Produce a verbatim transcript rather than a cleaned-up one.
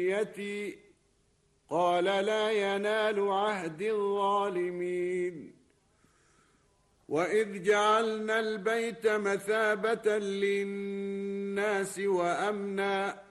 يتي قال لا ينال عهد الظالمين. وإذ جعلنا البيت مثابة للناس وأمنا